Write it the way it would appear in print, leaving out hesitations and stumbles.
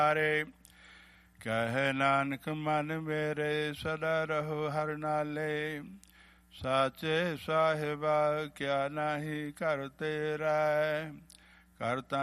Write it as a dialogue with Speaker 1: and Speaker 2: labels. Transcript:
Speaker 1: ਹਾਰੇ। ਕਹਿ ਨਾਨਕ ਮਨ ਮੇਰੇ ਸਦਾ ਰਹੋ ਹਰਿ ਨਾਲੇ। ਸਾਚੇ ਸਾਹਿਬਾ ਕਿਆ ਨਾਹੀ ਘਰ ਤੇਰਾ। ਘਰ ਤਾਂ